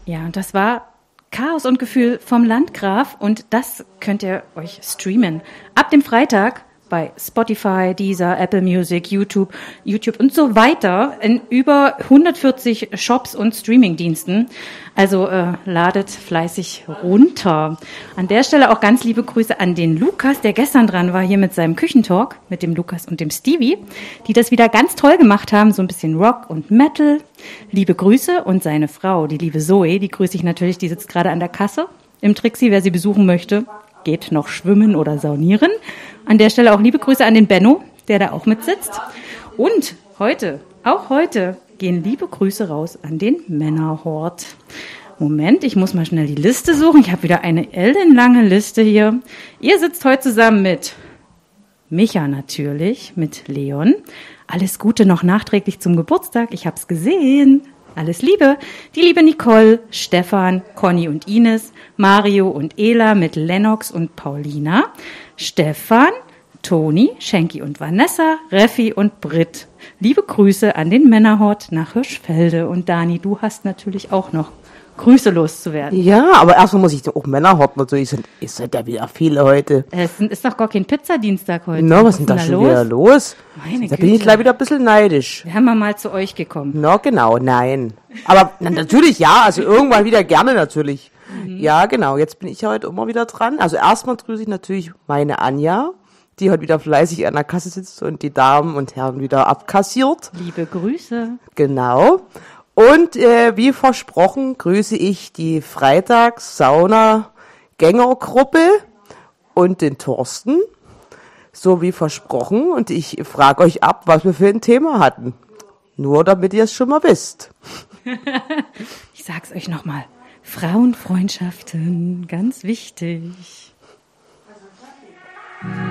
Ja, und das war Chaos und Gefühl vom Landgraf und das könnt ihr euch streamen. Ab dem Freitag bei Spotify, Deezer, Apple Music, YouTube und so weiter in über 140 Shops und Streamingdiensten. Also ladet fleißig runter. An der Stelle auch ganz liebe Grüße an den Lukas, der gestern dran war hier mit seinem Küchentalk, mit dem Lukas und dem Stevie, die das wieder ganz toll gemacht haben, so ein bisschen Rock und Metal. Liebe Grüße und seine Frau, die liebe Zoe, die grüße ich natürlich, die sitzt gerade an der Kasse im Trixie, wer sie besuchen möchte. Geht noch schwimmen oder saunieren. An der Stelle auch liebe Grüße an den Benno, der da auch mitsitzt. Und heute gehen liebe Grüße raus an den Männerhort. Moment, ich muss mal schnell die Liste suchen. Ich habe wieder eine ellenlange Liste hier. Ihr sitzt heute zusammen mit Micha natürlich, mit Leon. Alles Gute noch nachträglich zum Geburtstag. Ich habe es gesehen. Alles Liebe. Die liebe Nicole, Stefan, Conny und Ines, Mario und Ela mit Lennox und Paulina, Stefan, Toni, Schenki und Vanessa, Reffi und Britt. Liebe Grüße an den Männerhort nach Hirschfelde. Und Dani, du hast natürlich auch noch Grüße loszuwerden. Ja, aber erstmal muss ich auch Männerhort natürlich. Es sind ja wieder viele heute. Es ist doch gar kein Pizzadienstag heute. Na, was ist denn da schon wieder los? Meine Da Güte. bin ich gleich wieder ein bisschen neidisch. Wir haben mal zu euch gekommen. Na, genau, nein. Aber natürlich, ja, also irgendwann wieder gerne natürlich. Ja, genau, jetzt bin ich ja heute immer wieder dran. Also erstmal grüße ich natürlich meine Anja, die heute wieder fleißig an der Kasse sitzt und die Damen und Herren wieder abkassiert. Liebe Grüße. Genau. Und wie versprochen grüße ich die Freitags-Sauna-Gängergruppe und den Thorsten, so wie versprochen. Und ich frage euch ab, was wir für ein Thema hatten. Nur damit ihr es schon mal wisst. Ich sag's euch nochmal. Frauenfreundschaften, ganz wichtig.